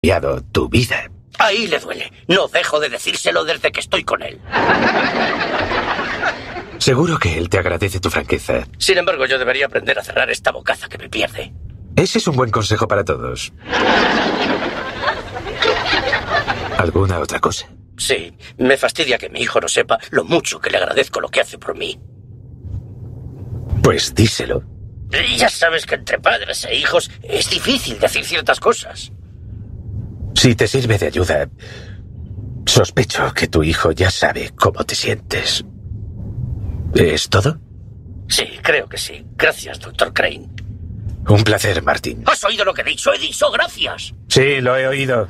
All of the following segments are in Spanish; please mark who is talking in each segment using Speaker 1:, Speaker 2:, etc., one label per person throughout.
Speaker 1: cambiado tu vida.
Speaker 2: Ahí le duele. No dejo de decírselo desde que estoy con él.
Speaker 1: Seguro que él te agradece tu franqueza.
Speaker 2: Sin embargo, yo debería aprender a cerrar esta bocaza que me pierde.
Speaker 1: Ese es un buen consejo para todos. ¿Alguna otra cosa?
Speaker 2: Sí, me fastidia que mi hijo no sepa lo mucho que le agradezco lo que hace por mí.
Speaker 1: Pues díselo.
Speaker 2: Ya sabes que entre padres e hijos es difícil decir ciertas cosas.
Speaker 1: Si te sirve de ayuda, sospecho que tu hijo ya sabe cómo te sientes. ¿Es todo?
Speaker 2: Sí, creo que sí. Gracias, Dr. Crane.
Speaker 1: Un placer, Martin.
Speaker 2: ¿Has oído lo que he dicho? He dicho gracias.
Speaker 1: Sí, lo he oído.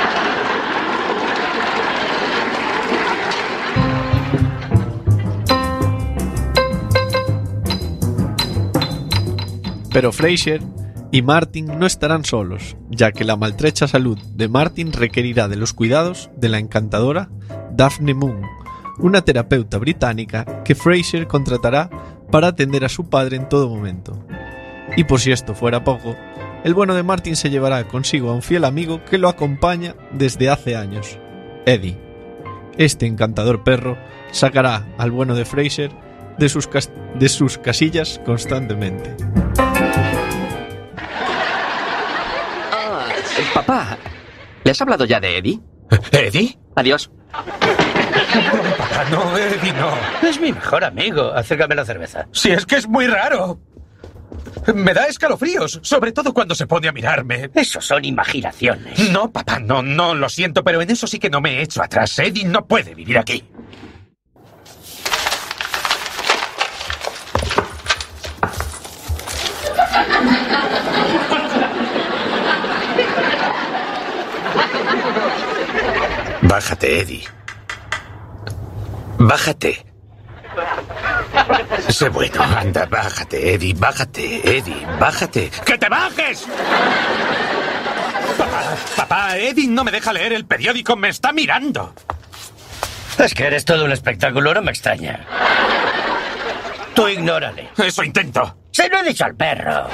Speaker 3: Pero Frasier y Martin no estarán solos, ya que la maltrecha salud de Martin requerirá de los cuidados de la encantadora Daphne Moon, una terapeuta británica que Frasier contratará para atender a su padre en todo momento. Y por si esto fuera poco, el bueno de Martin se llevará consigo a un fiel amigo que lo acompaña desde hace años, Eddie. Este encantador perro sacará al bueno de Frasier de sus casillas constantemente.
Speaker 4: Papá, ¿le has hablado ya de Eddie?
Speaker 1: ¿Eddie?
Speaker 4: Adiós.
Speaker 1: No, papá, no, Eddie, no.
Speaker 2: Es mi mejor amigo. Acércame la cerveza.
Speaker 1: Si es que es muy raro. Me da escalofríos, sobre todo cuando se pone a mirarme.
Speaker 2: Eso son imaginaciones.
Speaker 1: No, papá, no, lo siento, pero en eso sí que no me he hecho atrás. Eddie no puede vivir aquí. Bájate, Eddie. Bájate. Sé bueno, anda, bájate, Eddie, bájate, Eddie, bájate. ¡Que te bajes! Papá, Eddie no me deja leer el periódico, me está mirando.
Speaker 2: Es que eres todo un espectáculo, no me extraña. Tú ignórale.
Speaker 1: Eso intento.
Speaker 2: Se lo he dicho al perro.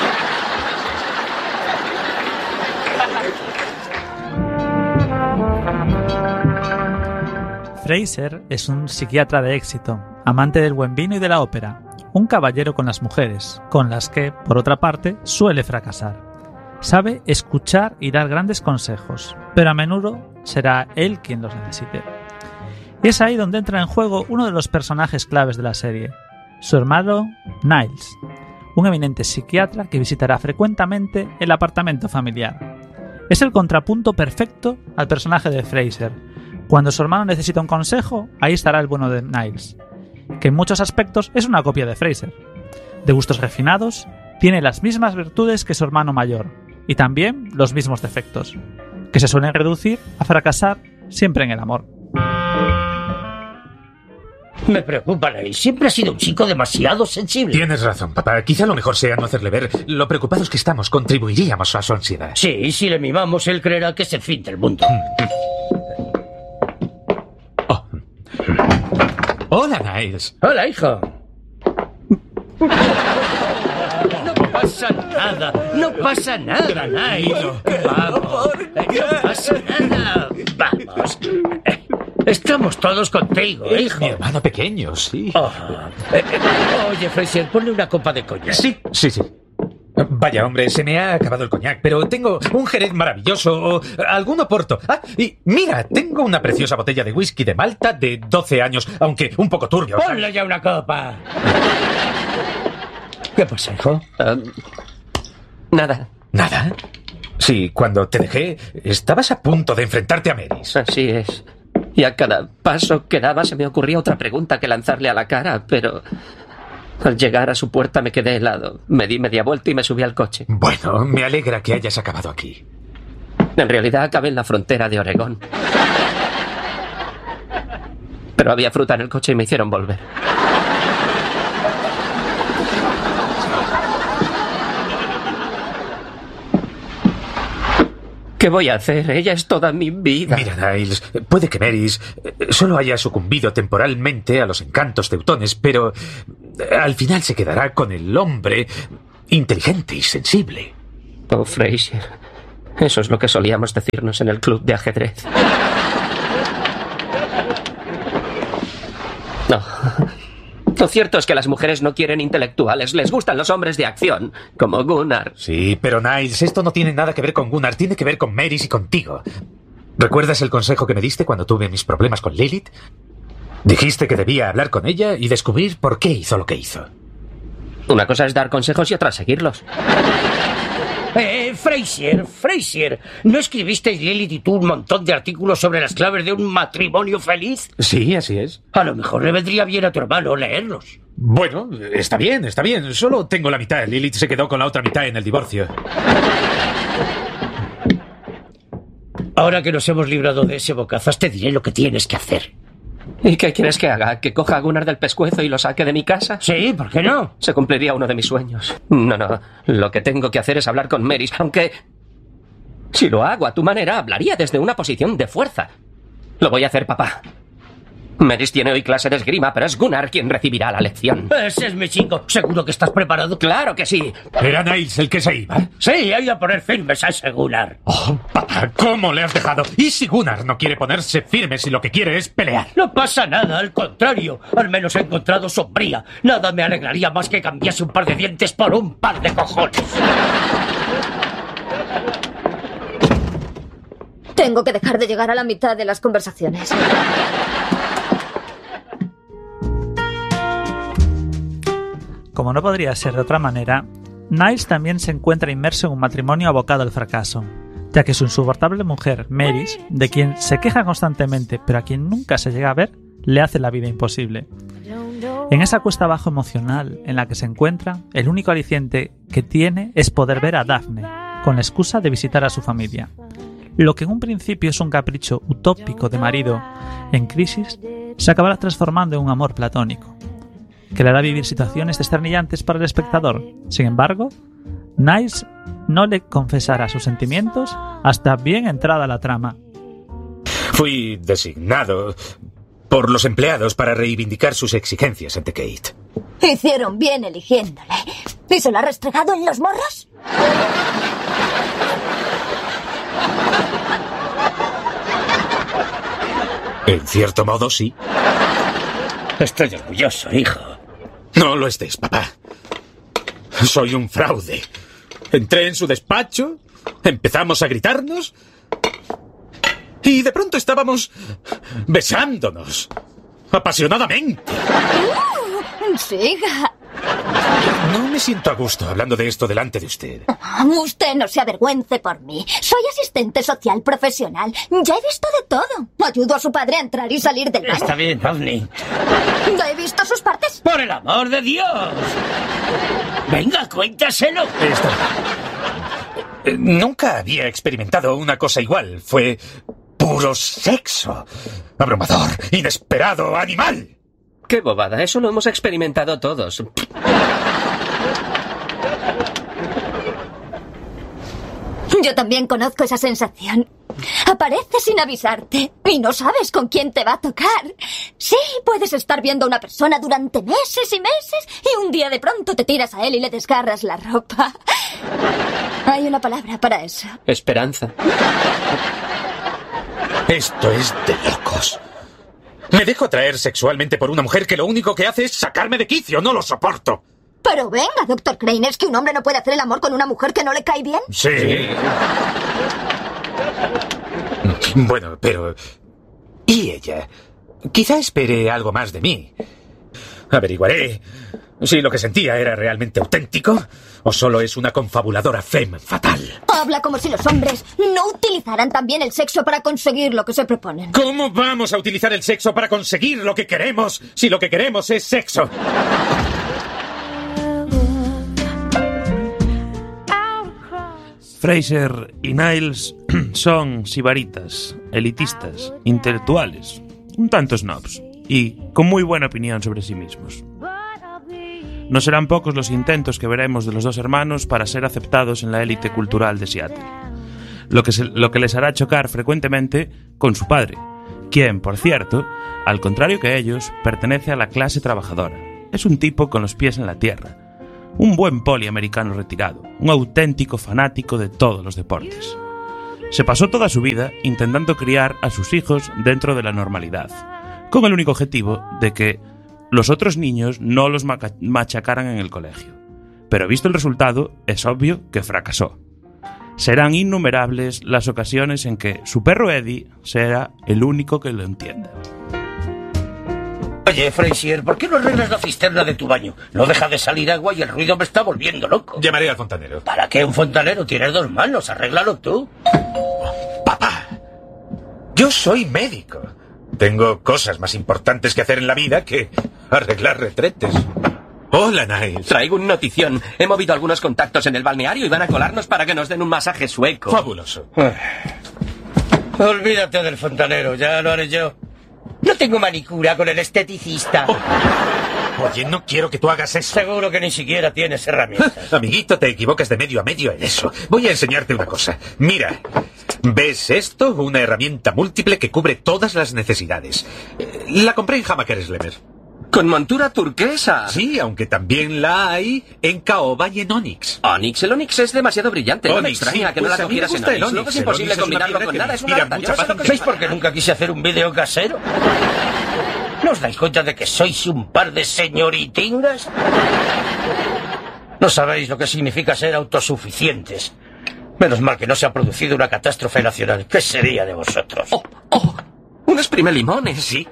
Speaker 5: Frasier es un psiquiatra de éxito, amante del buen vino y de la ópera, un caballero con las mujeres, con las que, por otra parte, suele fracasar. Sabe escuchar y dar grandes consejos, pero a menudo será él quien los necesite. Y es ahí donde entra en juego uno de los personajes claves de la serie, su hermano Niles, un eminente psiquiatra que visitará frecuentemente el apartamento familiar. Es el contrapunto perfecto al personaje de Frasier. Cuando su hermano necesita un consejo, ahí estará el bueno de Niles, que en muchos aspectos es una copia de Frasier. De gustos refinados, tiene las mismas virtudes que su hermano mayor, y también los mismos defectos, que se suelen reducir a fracasar siempre en el amor.
Speaker 2: Me preocupa, Niles. Siempre ha sido un chico demasiado sensible.
Speaker 1: Tienes razón, papá. Quizá lo mejor sea no hacerle ver lo preocupados que estamos. Contribuiríamos a su ansiedad.
Speaker 2: Sí, si le mimamos, él creerá que es el fin del mundo.
Speaker 1: Oh. Hola, Niles.
Speaker 2: Hola, hijo. No pasa nada. No pasa nada, Niles. Vamos. No pasa nada. Vamos. Estamos todos contigo, hijo.
Speaker 1: Mi hermano pequeño, sí.
Speaker 2: Oye, Frasier, ponle una copa de coñac.
Speaker 1: Sí. Vaya, hombre, se me ha acabado el coñac, pero tengo un Jerez maravilloso o algún Oporto. Ah, y mira, tengo una preciosa botella de whisky de Malta de 12 años, aunque un poco turbio.
Speaker 2: Ponle ya una copa. ¿Qué pasa, hijo?
Speaker 4: Nada.
Speaker 1: ¿Nada? Sí, cuando te dejé, estabas a punto de enfrentarte a Meris.
Speaker 4: Así es. Y a cada paso que daba se me ocurría otra pregunta que lanzarle a la cara, pero al llegar a su puerta me quedé helado. Me di media vuelta y me subí al coche.
Speaker 1: Bueno, me alegra que hayas acabado aquí.
Speaker 4: En realidad acabé en la frontera de Oregón. Pero había fruta en el coche y me hicieron volver. ¿Qué voy a hacer? Ella es toda mi vida.
Speaker 1: Mira, Niles, puede que Meris solo haya sucumbido temporalmente a los encantos teutones, pero al final se quedará con el hombre inteligente y sensible.
Speaker 4: Oh, Frasier, Eso es lo que solíamos decirnos en el club de ajedrez. No. Lo cierto es que las mujeres no quieren intelectuales, les gustan los hombres de acción, como Gunnar.
Speaker 1: Sí, pero Niles, esto no tiene nada que ver con Gunnar, tiene que ver con Mary's y contigo. ¿Recuerdas el consejo que me diste cuando tuve mis problemas con Lilith? Dijiste que debía hablar con ella y descubrir por qué hizo lo que hizo.
Speaker 4: Una cosa es dar consejos y otra seguirlos.
Speaker 6: Frasier, ¿no escribisteis Lilith y tú un montón de artículos sobre las claves de un matrimonio feliz?
Speaker 1: Sí, así es.
Speaker 6: A lo mejor le vendría bien a tu hermano leerlos.
Speaker 1: Bueno, está bien. Solo tengo la mitad. Lilith se quedó con la otra mitad en el divorcio.
Speaker 6: Ahora que nos hemos librado de ese bocazas, te diré lo que tienes que hacer.
Speaker 4: ¿Y qué quieres que haga? ¿Que coja a Gunnar del pescuezo y lo saque de mi casa?
Speaker 6: Sí, ¿por qué no?
Speaker 4: Se cumpliría uno de mis sueños. No. Lo que tengo que hacer es hablar con Mary's, aunque... Si lo hago a tu manera, hablaría desde una posición de fuerza. Lo voy a hacer, papá. Mary's tiene hoy clase de esgrima, pero es Gunnar quien recibirá la lección.
Speaker 6: Ese es mi chico. ¿Seguro que estás preparado?
Speaker 4: ¡Claro que sí!
Speaker 1: ¿Era Niles el que se iba?
Speaker 6: Sí, ha ido a poner firmes a ese Gunnar.
Speaker 1: Oh, papá, ¿cómo le has dejado? ¿Y si Gunnar no quiere ponerse firme si lo que quiere es pelear?
Speaker 6: No pasa nada, al contrario. Al menos he encontrado sombría. Nada me alegraría más que cambiase un par de dientes por un par de cojones.
Speaker 7: Tengo que dejar de llegar a la mitad de las conversaciones.
Speaker 5: Como no podría ser de otra manera, Niles también se encuentra inmerso en un matrimonio abocado al fracaso, ya que su insoportable mujer, Mary's, de quien se queja constantemente pero a quien nunca se llega a ver, le hace la vida imposible. En esa cuesta abajo emocional en la que se encuentra, el único aliciente que tiene es poder ver a Daphne, con la excusa de visitar a su familia. Lo que en un principio es un capricho utópico de marido en crisis, se acabará transformando en un amor platónico, que le hará vivir situaciones desternillantes para el espectador. Sin embargo, Niles no le confesará sus sentimientos hasta bien entrada la trama.
Speaker 1: Fui designado por los empleados para reivindicar sus exigencias ante Kate.
Speaker 7: Hicieron bien eligiéndole. ¿Y se lo ha restregado en los morros?
Speaker 1: En cierto modo, sí.
Speaker 6: Estoy orgulloso, hijo.
Speaker 1: No lo estés, papá. Soy un fraude. Entré en su despacho, empezamos a gritarnos y de pronto estábamos besándonos apasionadamente.
Speaker 7: Siga.
Speaker 1: No me siento a gusto hablando de esto delante de usted.
Speaker 7: Usted no se avergüence por mí. Soy asistente social profesional. Ya he visto de todo. Ayudo a su padre a entrar y salir del baño.
Speaker 6: Está bien, Daphne.
Speaker 7: ¿Ya he visto sus partes?
Speaker 6: ¡Por el amor de Dios! Venga, cuéntaselo.
Speaker 1: Nunca había experimentado una cosa igual. Fue puro sexo. Abrumador, inesperado, animal.
Speaker 4: ¡Qué bobada! Eso lo hemos experimentado todos.
Speaker 7: Yo también conozco esa sensación. Aparece sin avisarte y no sabes con quién te va a tocar. Sí, puedes estar viendo a una persona durante meses y meses y un día de pronto te tiras a él y le desgarras la ropa. Hay una palabra para eso.
Speaker 4: Esperanza.
Speaker 1: Esto es de locos. Me dejo atraer sexualmente por una mujer que lo único que hace es sacarme de quicio. No lo soporto.
Speaker 7: Pero venga, Dr. Crane, ¿es que un hombre no puede hacer el amor con una mujer que no le cae bien?
Speaker 1: Sí. Bueno, pero... ¿y ella? Quizá espere algo más de mí. Averiguaré si lo que sentía era realmente auténtico o solo es una confabuladora femme fatal.
Speaker 7: Habla como si los hombres no utilizaran también el sexo para conseguir lo que se proponen.
Speaker 1: ¿Cómo vamos a utilizar el sexo para conseguir lo que queremos si lo que queremos es sexo?
Speaker 8: Frasier y Niles son sibaritas, elitistas, intelectuales, un tanto snobs y con muy buena opinión sobre sí mismos. No serán pocos los intentos que veremos de los dos hermanos para ser aceptados en la élite cultural de Seattle, lo que les hará chocar frecuentemente con su padre, quien, por cierto, al contrario que ellos, pertenece a la clase trabajadora. Es un tipo con los pies en la tierra, un buen poli americano retirado, un auténtico fanático de todos los deportes. Se pasó toda su vida intentando criar a sus hijos dentro de la normalidad, con el único objetivo de que los otros niños no los machacaran en el colegio. Pero visto el resultado, es obvio que fracasó. Serán innumerables las ocasiones en que su perro Eddie será el único que lo entienda.
Speaker 6: Oye, Frasier, ¿por qué no arreglas la cisterna de tu baño? No deja de salir agua y el ruido me está volviendo loco.
Speaker 1: Llamaré al fontanero.
Speaker 6: ¿Para qué un fontanero? Tienes 2 manos, arréglalo tú.
Speaker 1: Papá, yo soy médico. Tengo cosas más importantes que hacer en la vida que arreglar retretes. Hola, Niles.
Speaker 4: Traigo una notición. He movido algunos contactos en el balneario y van a colarnos para que nos den un masaje sueco.
Speaker 1: Fabuloso.
Speaker 6: Olvídate del fontanero, ya lo haré yo. No tengo manicura con el esteticista.
Speaker 1: Oye, no quiero que tú hagas eso.
Speaker 6: Seguro que ni siquiera tienes herramientas.
Speaker 1: Amiguito, te equivocas de medio a medio en eso. Voy a enseñarte una cosa. Mira, ¿ves esto? Una herramienta múltiple que cubre todas las necesidades. La compré en Hammaker Slemer.
Speaker 4: ¡Con montura turquesa!
Speaker 1: Sí, aunque también la hay en caoba y en Onix.
Speaker 4: ¿Onix? El Onix es demasiado brillante. No me
Speaker 1: Onix,
Speaker 4: extraña
Speaker 1: sí,
Speaker 4: que no
Speaker 1: pues
Speaker 4: la
Speaker 1: a mí me
Speaker 4: cogieras en
Speaker 1: gusta el
Speaker 4: Onix.
Speaker 1: Onix.
Speaker 4: Luego es
Speaker 1: El
Speaker 4: imposible
Speaker 1: Onix es una
Speaker 4: combinarlo
Speaker 1: piedra
Speaker 4: con
Speaker 1: que
Speaker 4: nada. Es una
Speaker 1: inspira
Speaker 4: harta. Yo
Speaker 1: mucha
Speaker 4: no sé
Speaker 1: paz
Speaker 4: lo
Speaker 1: en
Speaker 4: que
Speaker 1: mis
Speaker 6: ¿Veis por qué nunca quise hacer un vídeo casero? ¿No os dais cuenta de que sois un par de señoritingas? No sabéis lo que significa ser autosuficientes. Menos mal que no se ha producido una catástrofe nacional. ¿Qué sería de vosotros?
Speaker 4: ¡Oh! ¡Un exprime limones!
Speaker 1: Sí.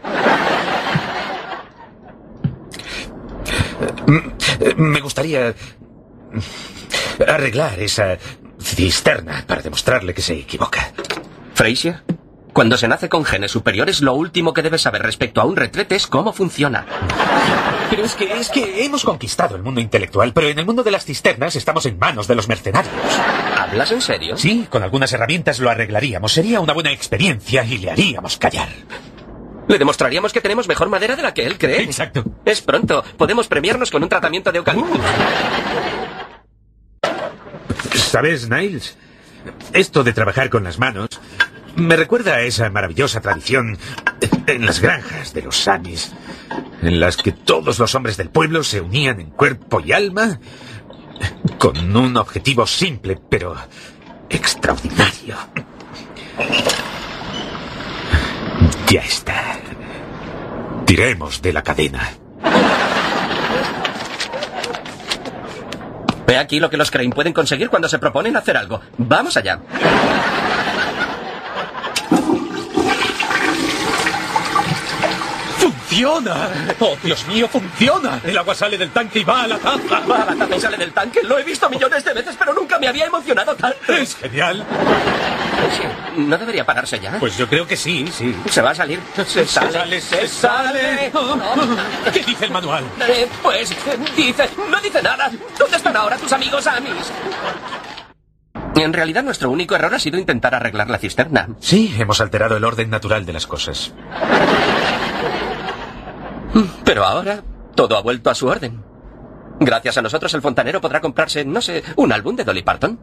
Speaker 1: Me gustaría arreglar esa cisterna para demostrarle que se equivoca.
Speaker 4: Frasier, cuando se nace con genes superiores, lo último que debes saber respecto a un retrete es cómo funciona.
Speaker 1: Pero es que hemos conquistado el mundo intelectual, pero en el mundo de las cisternas estamos en manos de los mercenarios.
Speaker 4: ¿Hablas en serio?
Speaker 1: Sí, con algunas herramientas lo arreglaríamos. Sería una buena experiencia y le haríamos callar.
Speaker 4: Le demostraríamos que tenemos mejor madera de la que él cree.
Speaker 1: Exacto.
Speaker 4: Es pronto. Podemos premiarnos con un tratamiento de eucaliptus.
Speaker 1: ¿Sabes, Niles? Esto de trabajar con las manos me recuerda a esa maravillosa tradición en las granjas de los Amis, en las que todos los hombres del pueblo se unían en cuerpo y alma con un objetivo simple, pero extraordinario. Ya está. Tiremos de la cadena.
Speaker 4: Ve aquí lo que los Crane pueden conseguir cuando se proponen hacer algo. ¡Vamos allá!
Speaker 1: ¡Funciona! ¡Oh, Dios mío, funciona! El agua sale del tanque y va a la taza.
Speaker 4: Va a la taza y sale del tanque. Lo he visto millones de veces, pero nunca me había emocionado tanto.
Speaker 1: ¡Es genial!
Speaker 4: ¿No debería pararse ya?
Speaker 1: Pues yo creo que sí, sí.
Speaker 4: Se va a salir. Se sale.
Speaker 1: ¡Se sale! ¿Qué dice el manual?
Speaker 4: No dice nada. ¿Dónde están ahora tus amigos Amis? En realidad, nuestro único error ha sido intentar arreglar la cisterna.
Speaker 1: Sí, hemos alterado el orden natural de las cosas.
Speaker 4: Pero ahora, todo ha vuelto a su orden. Gracias a nosotros, el fontanero podrá comprarse, no sé, un álbum de Dolly Parton.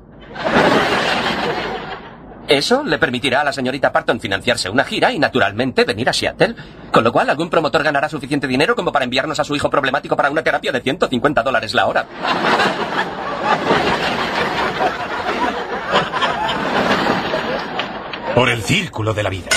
Speaker 4: Eso le permitirá a la señorita Parton financiarse una gira y, naturalmente, venir a Seattle. Con lo cual, algún promotor ganará suficiente dinero como para enviarnos a su hijo problemático para una terapia de $150 la hora.
Speaker 1: Por el círculo de la vida.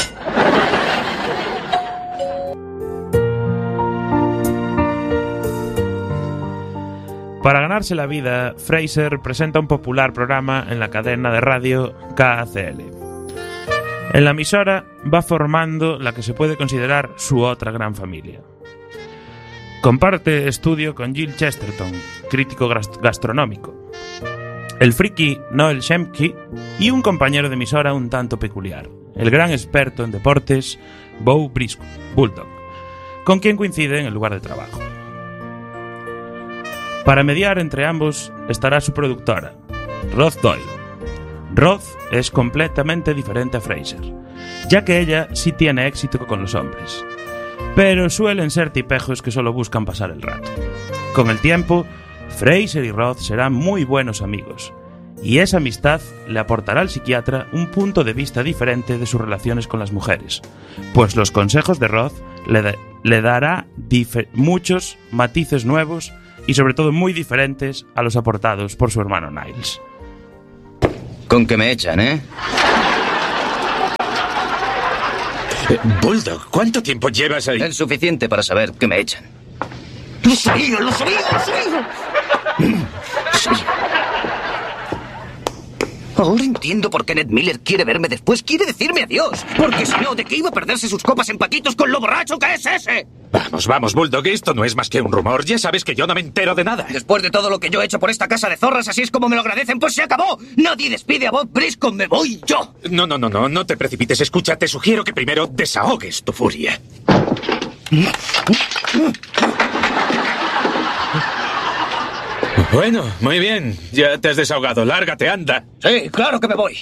Speaker 8: Para ganarse la vida, Frasier presenta un popular programa en la cadena de radio KCL. En la emisora va formando la que se puede considerar su otra gran familia. Comparte estudio con Jill Chesterton, crítico gastronómico, el friki Noel Shemke y un compañero de emisora un tanto peculiar, el gran experto en deportes Bo Briscoe, Bulldog, con quien coincide en el lugar de trabajo. Para mediar entre ambos estará su productora, Roz Doyle. Roz es completamente diferente a Frasier, ya que ella sí tiene éxito con los hombres, pero suelen ser tipejos que solo buscan pasar el rato. Con el tiempo, Frasier y Roz serán muy buenos amigos, y esa amistad le aportará al psiquiatra un punto de vista diferente de sus relaciones con las mujeres, pues los consejos de Roz le dará muchos matices nuevos y sobre todo muy diferentes a los aportados por su hermano Niles.
Speaker 9: Con que me echan, ¿eh?
Speaker 1: Bulldog, ¿cuánto tiempo llevas ahí?
Speaker 2: El suficiente para saber que me echan.
Speaker 6: ¡Lo sabía, lo sabía, lo sabía!
Speaker 2: Ahora entiendo por qué Ned Miller quiere verme después. Quiere decirme adiós. Porque si no, ¿de qué iba a perderse sus copas en patitos con lo borracho que es ese?
Speaker 1: Vamos, Bulldog, esto no es más que un rumor. Ya sabes que yo no me entero de nada.
Speaker 2: Después de todo lo que yo he hecho por esta casa de zorras, así es como me lo agradecen, pues se acabó. Nadie despide a Bob Briscoe, me voy yo.
Speaker 1: No te precipites. Escucha, te sugiero que primero desahogues tu furia. Bueno, muy bien. Ya te has desahogado. Lárgate, anda.
Speaker 2: Sí, claro que me voy.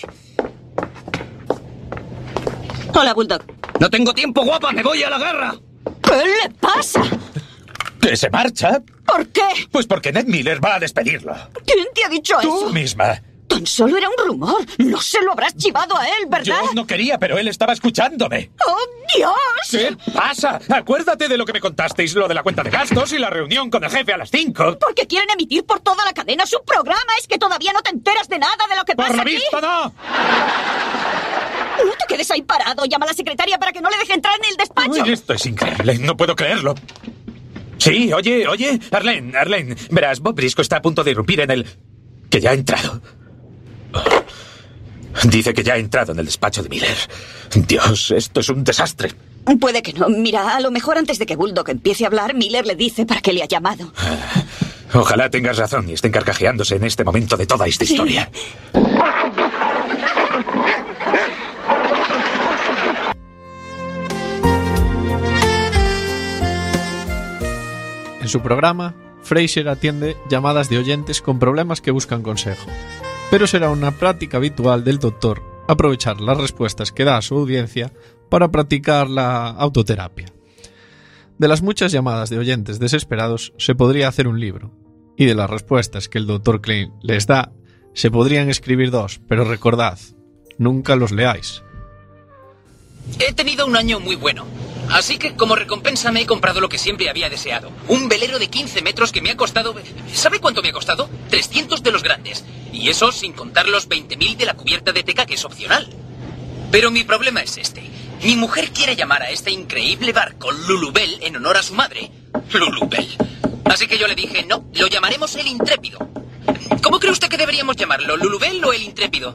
Speaker 9: Hola, Bulldog.
Speaker 2: No tengo tiempo, guapa, me voy a la guerra.
Speaker 7: ¿Qué le pasa?
Speaker 1: ¿Que se marcha?
Speaker 7: ¿Por qué?
Speaker 1: Pues porque Ned Miller va a despedirlo.
Speaker 7: ¿Quién te ha dicho eso?
Speaker 1: Tú misma.
Speaker 7: Tan solo era un rumor. No se lo habrás chivado a él, ¿verdad?
Speaker 1: Yo no quería, pero él estaba escuchándome.
Speaker 7: ¡Oh, Dios!
Speaker 1: ¿Qué pasa? Acuérdate de lo que me contasteis, lo de la cuenta de gastos y la reunión con el jefe a las 5.
Speaker 7: Porque quieren emitir por toda la cadena su programa. ¿Es que todavía no te enteras de nada de lo que pasa
Speaker 1: ¡Por la
Speaker 7: aquí?
Speaker 1: vista, no!
Speaker 7: No te quedes ahí parado. Llama a la secretaria para que no le deje entrar en el despacho.
Speaker 1: Uy, esto es increíble, no puedo creerlo. Sí, oye, Arlene, verás, Bob Briscoe está a punto de irrumpir en el... que ya ha entrado. Dice que ya ha entrado en el despacho de Miller. Dios, esto es un desastre.
Speaker 9: Puede que no. Mira, a lo mejor antes de que Bulldog empiece a hablar, Miller le dice para qué le ha llamado.
Speaker 1: Ojalá tengas razón y estén carcajeándose en este momento de toda esta historia.
Speaker 3: En su programa, Frasier atiende llamadas de oyentes con problemas que buscan consejo, pero será una práctica habitual del doctor aprovechar las respuestas que da a su audiencia para practicar la autoterapia. De las muchas llamadas de oyentes desesperados se podría hacer un libro, y de las respuestas que el Dr. Klein les da se podrían escribir 2, pero recordad, nunca los leáis.
Speaker 10: He tenido un año muy bueno. Así que, como recompensa, me he comprado lo que siempre había deseado. Un velero de 15 metros que me ha costado... ¿Sabe cuánto me ha costado? 300 de los grandes. Y eso sin contar los 20.000 de la cubierta de teca, que es opcional. Pero mi problema es este. Mi mujer quiere llamar a este increíble barco Lulubelle en honor a su madre. Lulubelle. Así que yo le dije, no, lo llamaremos el Intrépido. ¿Cómo cree usted que deberíamos llamarlo? ¿Lulubelle o el Intrépido?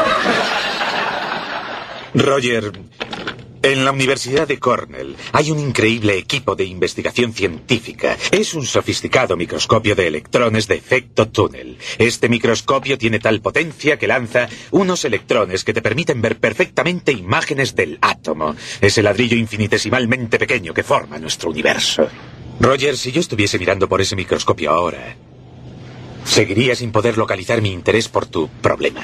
Speaker 1: Roger, en la Universidad de Cornell hay un increíble equipo de investigación científica. Es un sofisticado microscopio de electrones de efecto túnel. Este microscopio tiene tal potencia que lanza unos electrones que te permiten ver perfectamente imágenes del átomo, ese ladrillo infinitesimalmente pequeño que forma nuestro universo. Roger, si yo estuviese mirando por ese microscopio ahora, seguiría sin poder localizar mi interés por tu problema.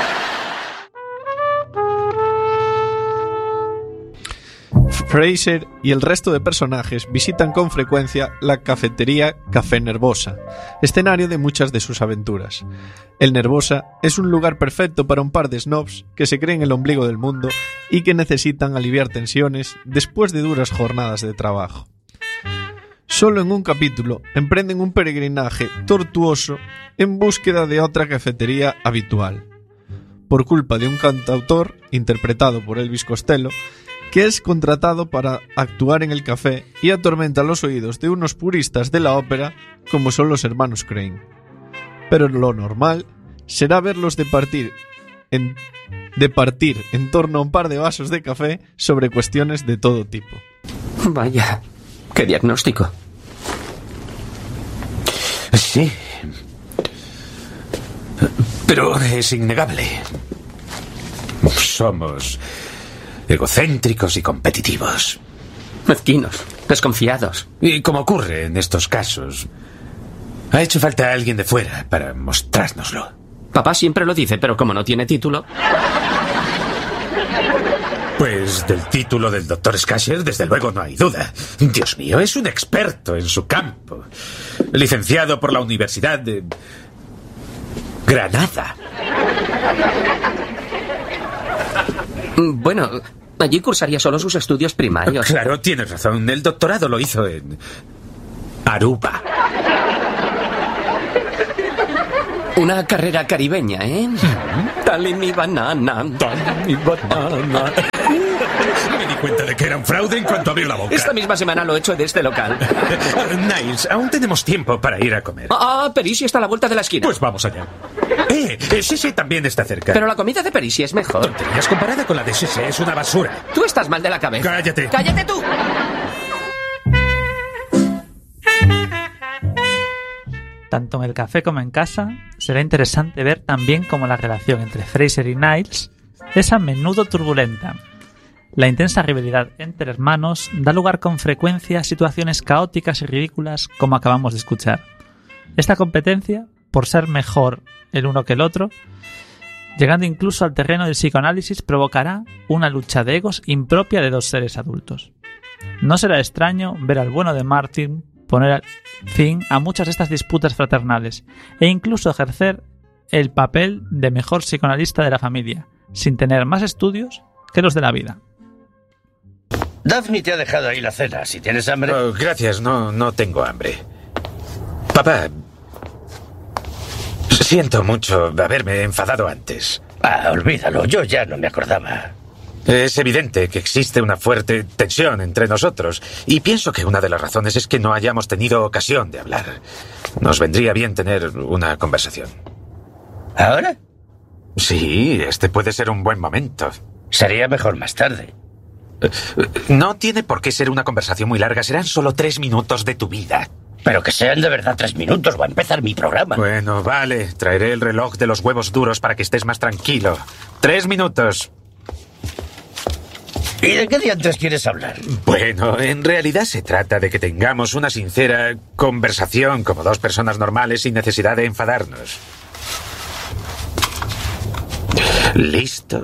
Speaker 3: Frasier y el resto de personajes visitan con frecuencia la cafetería Café Nervosa, escenario de muchas de sus aventuras. El Nervosa es un lugar perfecto para un par de snobs que se creen el ombligo del mundo y que necesitan aliviar tensiones después de duras jornadas de trabajo. Solo en un capítulo emprenden un peregrinaje tortuoso en búsqueda de otra cafetería habitual, por culpa de un cantautor, interpretado por Elvis Costello, que es contratado para actuar en el café y atormenta los oídos de unos puristas de la ópera como son los hermanos Crane. Pero lo normal será verlos departir en torno a un par de vasos de café sobre cuestiones de todo tipo.
Speaker 4: Vaya, qué diagnóstico.
Speaker 1: Sí. Pero es innegable. Somos egocéntricos y competitivos.
Speaker 4: Mezquinos, desconfiados.
Speaker 1: Y como ocurre en estos casos, ha hecho falta alguien de fuera para mostrárnoslo.
Speaker 4: Papá siempre lo dice, pero como no tiene título...
Speaker 1: Pues del título del Dr. Scasher, desde luego no hay duda. Dios mío, es un experto en su campo. Licenciado por la Universidad de Granada.
Speaker 4: Bueno, allí cursaría solo sus estudios primarios.
Speaker 1: Claro, tienes razón. El doctorado lo hizo en Aruba.
Speaker 4: Una carrera caribeña, ¿eh? Dale mi banana.
Speaker 1: Dale mi banana. Me cuenta de que era un fraude en cuanto abrió la boca.
Speaker 4: Esta misma semana lo he hecho de este local.
Speaker 1: Niles, aún tenemos tiempo para ir a comer.
Speaker 4: Perisi está a la vuelta de la esquina.
Speaker 1: Pues vamos allá. Sí, también está cerca.
Speaker 4: Pero la comida de Perisi es mejor.
Speaker 1: Tonterías, comparada con la de Sese, es una basura.
Speaker 4: Tú estás mal de la cabeza.
Speaker 1: ¡Cállate!
Speaker 4: ¡Cállate tú!
Speaker 5: Tanto en el café como en casa, será interesante ver también cómo la relación entre Frasier y Niles es a menudo turbulenta. La intensa rivalidad entre hermanos da lugar con frecuencia a situaciones caóticas y ridículas como acabamos de escuchar. Esta competencia, por ser mejor el uno que el otro, llegando incluso al terreno del psicoanálisis, provocará una lucha de egos impropia de dos seres adultos. No será extraño ver al bueno de Martin poner fin a muchas de estas disputas fraternales e incluso ejercer el papel de mejor psicoanalista de la familia, sin tener más estudios que los de la vida.
Speaker 6: Daphne te ha dejado ahí la cena. Si tienes hambre...
Speaker 1: Oh, gracias, no tengo hambre. Papá, siento mucho haberme enfadado antes.
Speaker 6: Olvídalo, yo ya no me acordaba.
Speaker 1: Es evidente que existe una fuerte tensión entre nosotros y pienso que una de las razones es que no hayamos tenido ocasión de hablar. Nos vendría bien tener una conversación.
Speaker 6: ¿Ahora?
Speaker 1: Sí, este puede ser un buen momento.
Speaker 6: Sería mejor más tarde.
Speaker 1: No tiene por qué ser una conversación muy larga, serán solo 3 minutos de tu vida.
Speaker 6: Pero que sean de verdad 3 minutos, va a empezar mi programa.
Speaker 1: Bueno, vale, traeré el reloj de los huevos duros para que estés más tranquilo. 3 minutos.
Speaker 6: ¿Y de qué diantres quieres hablar?
Speaker 1: Bueno, en realidad se trata de que tengamos una sincera conversación como dos personas normales sin necesidad de enfadarnos. ¿Listo?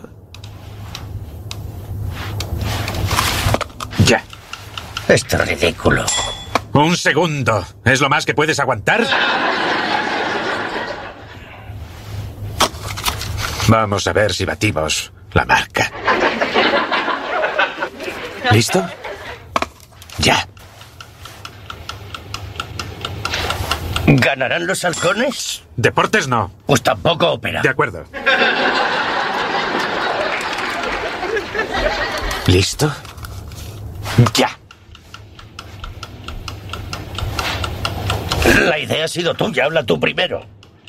Speaker 1: Ya.
Speaker 6: Esto es ridículo.
Speaker 1: Un segundo. ¿Es lo más que puedes aguantar? Vamos a ver si batimos la marca. ¿Listo? Ya.
Speaker 6: ¿Ganarán los halcones?
Speaker 1: Deportes no.
Speaker 6: Pues tampoco ópera.
Speaker 1: De acuerdo. ¿Listo? Ya.
Speaker 6: La idea ha sido tuya, habla tú primero.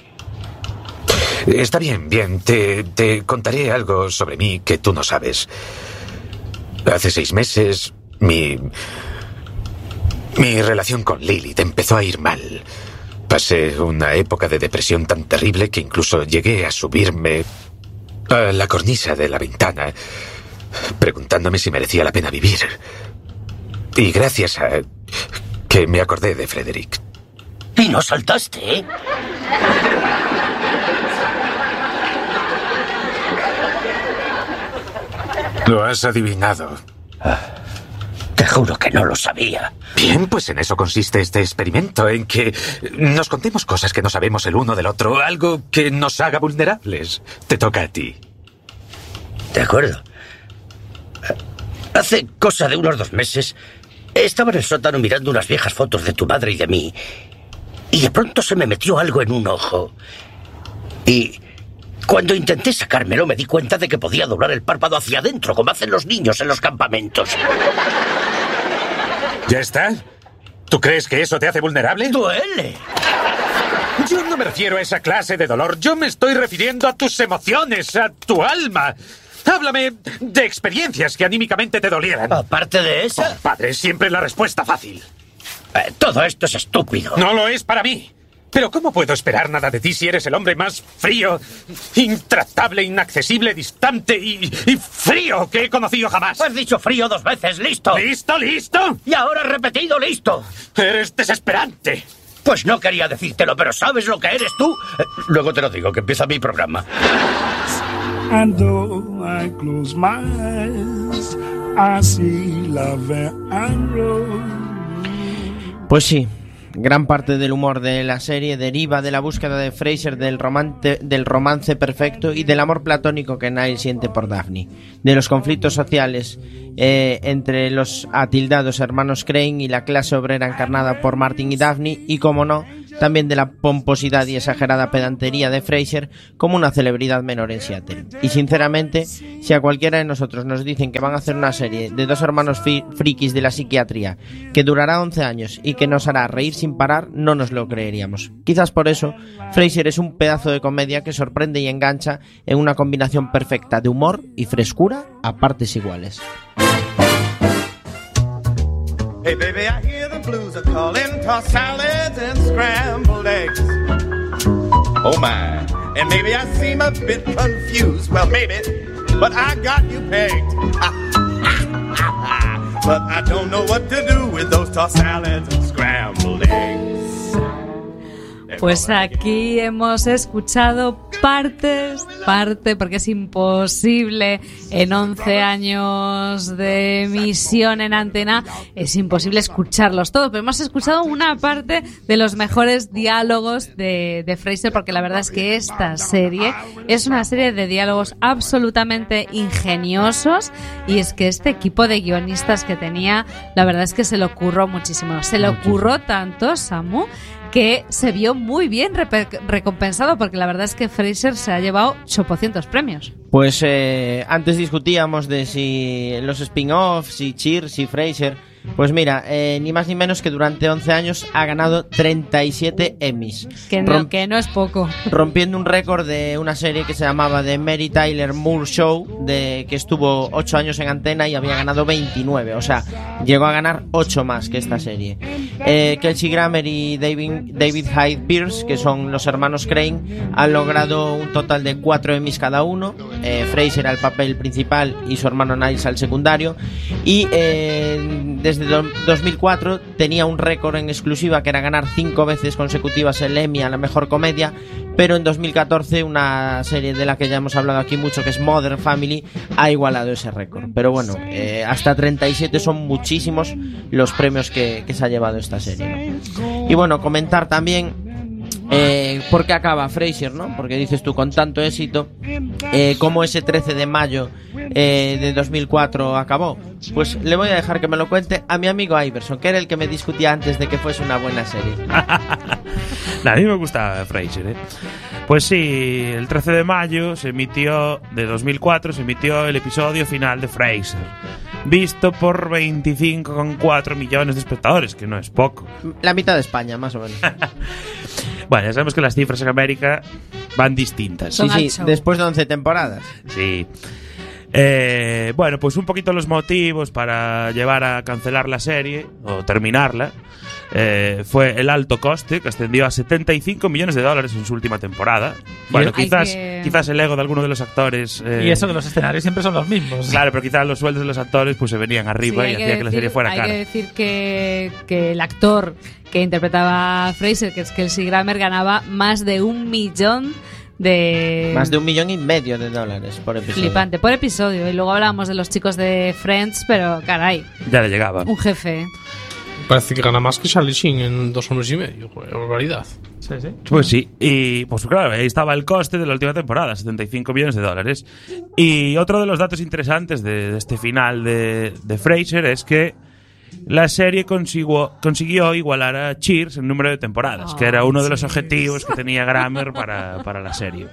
Speaker 1: Está bien, bien. Te contaré algo sobre mí que tú no sabes. Hace 6 meses, mi relación con Lilith empezó a ir mal. Pasé una época de depresión tan terrible que incluso llegué a subirme a la cornisa de la ventana, preguntándome si merecía la pena vivir. Y gracias a que me acordé de Frederick.
Speaker 6: Y no saltaste, ¿eh?
Speaker 1: Lo has adivinado.
Speaker 6: Te juro que no lo sabía.
Speaker 1: Bien, pues en eso consiste este experimento, en que nos contemos cosas que no sabemos el uno del otro, algo que nos haga vulnerables. Te toca a ti.
Speaker 6: De acuerdo. Hace cosa de unos 2 meses, estaba en el sótano mirando unas viejas fotos de tu madre y de mí, y de pronto se me metió algo en un ojo. Y cuando intenté sacármelo me di cuenta de que podía doblar el párpado hacia adentro, como hacen los niños en los campamentos.
Speaker 1: ¿Ya está? ¿Tú crees que eso te hace vulnerable?
Speaker 6: ¡Duele!
Speaker 1: Yo no me refiero a esa clase de dolor. Yo me estoy refiriendo a tus emociones, a tu alma. Háblame de experiencias que anímicamente te dolieran.
Speaker 6: Aparte de esa...
Speaker 1: Oh, padre, siempre la respuesta fácil.
Speaker 6: Todo esto es estúpido.
Speaker 1: No lo es para mí. Pero ¿cómo puedo esperar nada de ti si eres el hombre más frío, intratable, inaccesible, distante y frío que he conocido jamás?
Speaker 6: Has dicho frío 2 veces, listo.
Speaker 1: ¿Listo, listo?
Speaker 6: Y ahora has repetido listo.
Speaker 1: Eres desesperante.
Speaker 6: Pues no quería decírtelo, pero ¿sabes lo que eres tú? Luego te lo digo, que empieza mi programa.
Speaker 11: And though I close my eyes, I see love and rose.
Speaker 12: Pues sí, gran parte del humor de la serie deriva de la búsqueda de Frasier del romance perfecto y del amor platónico que Niles siente por Daphne, de los conflictos sociales entre los atildados hermanos Crane y la clase obrera encarnada por Martin y Daphne, y como no, también de la pomposidad y exagerada pedantería de Frasier como una celebridad menor en Seattle. Y sinceramente, si a cualquiera de nosotros nos dicen que van a hacer una serie de dos hermanos frikis de la psiquiatría que durará 11 años y que nos hará reír sin parar, no nos lo creeríamos. Quizás por eso, Frasier es un pedazo de comedia que sorprende y engancha en una combinación perfecta de humor y frescura a partes iguales.
Speaker 13: Hey baby, I hear the blues are calling, tossed salads and scrambled eggs. Oh my, and maybe I seem a bit confused. Well, maybe, but I got you pegged. But I don't know what to do with those tossed salads and scrambled eggs.
Speaker 14: Pues aquí hemos escuchado parte, porque es imposible en 11 años de emisión en antena, es imposible escucharlos todos, pero hemos escuchado una parte de los mejores diálogos de Frasier, porque la verdad es que esta serie es una serie de diálogos absolutamente ingeniosos, y es que este equipo de guionistas que tenía, la verdad es que se lo curró muchísimo. Se lo curró tanto, Samu, que se vio muy bien recompensado, porque la verdad es que Frasier se ha llevado 800 premios.
Speaker 12: Pues antes discutíamos de si los spin-offs, si Cheers, si Frasier. Pues mira, ni más ni menos que durante 11 años ha ganado 37 Emmys.
Speaker 14: Que no es poco.
Speaker 12: Rompiendo un récord de una serie que se llamaba The Mary Tyler Moore Show, que estuvo 8 años en antena y había ganado 29. O sea, llegó a ganar 8 más que esta serie. Kelsey Grammer y David Hyde Pierce, que son los hermanos Crane, han logrado un total de 4 Emmys cada uno. Frasier al papel principal y su hermano Niles al secundario. Y desde 2004 tenía un récord en exclusiva, que era ganar 5 veces consecutivas el Emmy a la mejor comedia, pero en 2014 una serie de la que ya hemos hablado aquí mucho, que es Modern Family, ha igualado ese récord. Pero bueno, hasta 37 son muchísimos los premios que se ha llevado esta serie, ¿no? Y bueno, comentar también por qué acaba Frasier, ¿no? Porque dices tú, con tanto éxito, ¿cómo ese 13 de mayo de 2004 acabó? Pues le voy a dejar que me lo cuente a mi amigo Iverson, que era el que me discutía antes de que fuese una buena serie.
Speaker 8: A mí me gusta Frasier, ¿eh? Pues sí, el 13 de mayo de 2004 se emitió el episodio final de Frasier, visto por 25,4 millones de espectadores, que no es poco.
Speaker 12: La mitad de España, más o menos.
Speaker 8: Bueno, ya sabemos que las cifras en América van distintas.
Speaker 12: Sí, después de 11 temporadas.
Speaker 8: Sí. Bueno, pues un poquito los motivos para llevar a cancelar la serie o terminarla fue el alto coste, que ascendió a $75 millones en su última temporada. Bueno, quizás el ego de alguno de los actores...
Speaker 5: Y eso, que los escenarios siempre son los mismos.
Speaker 8: Claro, pero quizás los sueldos de los actores pues se venían arriba, y hacía que la serie fuera cara.
Speaker 14: Hay que decir que el actor que interpretaba a Frasier, que es Kelsey Grammer, ganaba más de $1 millón
Speaker 12: más de $1,5 million por episodio.
Speaker 14: Flipante, por episodio. Y luego hablábamos de los chicos de Friends, pero caray,
Speaker 8: ya le llegaba
Speaker 14: un jefe.
Speaker 15: Parece que gana más que Charlie Sheen en 2 hombres y medio. Joder, barbaridad.
Speaker 5: Sí.
Speaker 8: Pues sí, y pues claro, ahí estaba el coste de la última temporada, $75 millones. Y otro de los datos interesantes de este final de Frasier es que la serie consiguió igualar a Cheers en número de temporadas, que era uno de los objetivos que tenía Grammer para la serie.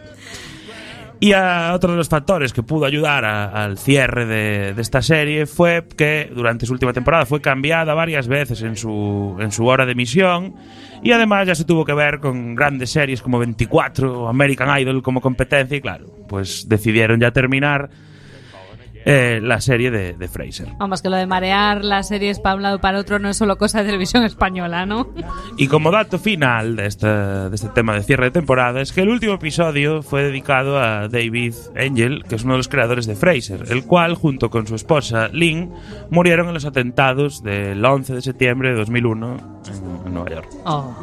Speaker 8: Y otro de los factores que pudo ayudar al cierre de esta serie fue que durante su última temporada fue cambiada varias veces en su hora de emisión, y además ya se tuvo que ver con grandes series como 24 o American Idol como competencia, y claro, pues decidieron ya terminar la serie de Frasier.
Speaker 14: Vamos, que lo de marear las series para un lado para otro no es solo cosa de televisión española, ¿no?
Speaker 8: Y como dato final de este tema de cierre de temporada, es que el último episodio fue dedicado a David Angel, que es uno de los creadores de Frasier, el cual, junto con su esposa Lynn, murieron en los atentados del 11 de septiembre de 2001 en Nueva York.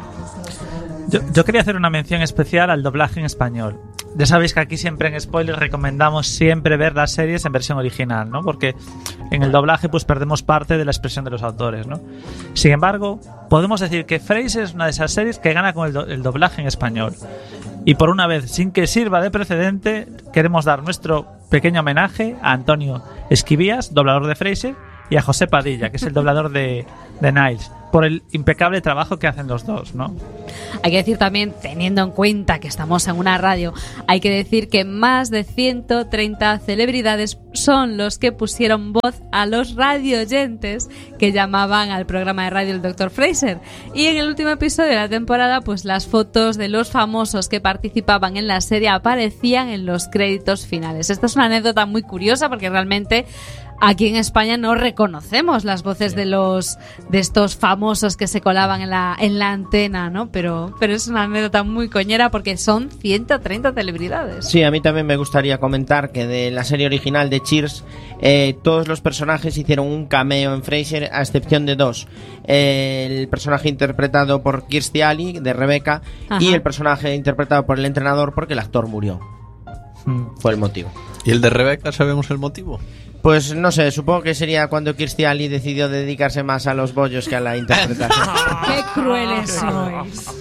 Speaker 5: Yo quería hacer una mención especial al doblaje en español. Ya sabéis que aquí siempre en Spoiler recomendamos siempre ver las series en versión original, ¿no? Porque en el doblaje pues perdemos parte de la expresión de los autores, ¿no? Sin embargo, podemos decir que Frasier es una de esas series que gana con el doblaje en español. Y por una vez, sin que sirva de precedente, queremos dar nuestro pequeño homenaje a Antonio Esquivías, doblador de Frasier, y a José Padilla, que es el doblador de Niles, por el impecable trabajo que hacen los dos, ¿no?
Speaker 14: Hay que decir también, teniendo en cuenta que estamos en una radio, hay que decir que más de 130 celebridades son los que pusieron voz a los radioyentes que llamaban al programa de radio el Dr. Fraiser. Y en el último episodio de la temporada, pues las fotos de los famosos que participaban en la serie aparecían en los créditos finales. Esta es una anécdota muy curiosa porque realmente aquí en España no reconocemos las voces de estos famosos que se colaban en la antena, ¿no? Pero es una anécdota muy coñera porque son 130 celebridades.
Speaker 12: Sí, a mí también me gustaría comentar que de la serie original de Cheers, todos los personajes hicieron un cameo en Frasier, a excepción de dos. El personaje interpretado por Kirstie Alley, de Rebecca,
Speaker 14: Ajá.
Speaker 12: y el personaje interpretado por el entrenador, porque el actor murió. Fue el motivo.
Speaker 3: ¿Y el de Rebecca sabemos el motivo?
Speaker 12: Pues no sé, supongo que sería cuando Kirstie Alley decidió dedicarse más a los bollos que a la interpretación.
Speaker 14: ¡Qué crueles sois!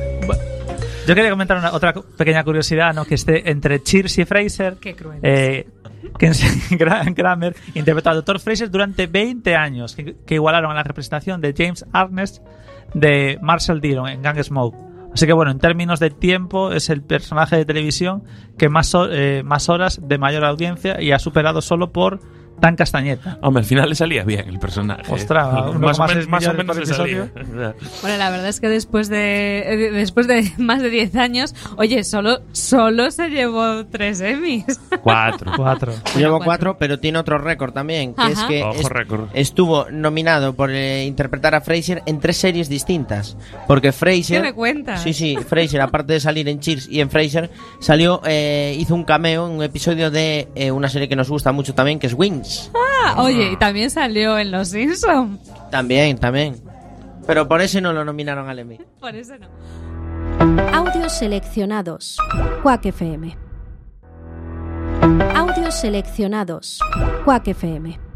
Speaker 5: Yo quería comentar otra pequeña curiosidad, ¿no? Que esté entre Cheers y Frasier.
Speaker 14: ¡Qué crueles!
Speaker 5: Kramer interpretó al Dr. Fraiser durante 20 años, que igualaron a la representación de James Arness de Marshall Dillon en Gunsmoke. Así que bueno, en términos de tiempo es el personaje de televisión que más horas de mayor audiencia y ha superado solo por Dan Castañeta.
Speaker 8: Hombre, al final le salía bien el personaje.
Speaker 5: Ostras,
Speaker 8: más o menos le salía.
Speaker 14: Bueno, la verdad es que después de más de 10 años, oye, solo se llevó 3 Emmys.
Speaker 8: 4.
Speaker 12: Llevo 4, pero tiene otro récord también, que
Speaker 14: Ajá.
Speaker 12: es que estuvo nominado por interpretar a Frasier en 3 series distintas. Porque Frasier...
Speaker 14: ¿Qué me cuentas?
Speaker 12: Sí, Frasier, aparte de salir en Cheers y en Frasier, hizo un cameo en un episodio de una serie que nos gusta mucho también, que es Wings.
Speaker 14: Oye, y también salió en Los Simpsons.
Speaker 12: También. Pero por ese no lo nominaron al Emmy.
Speaker 14: Por eso no.
Speaker 16: Audios seleccionados. Quack FM. Audios seleccionados. Quack FM.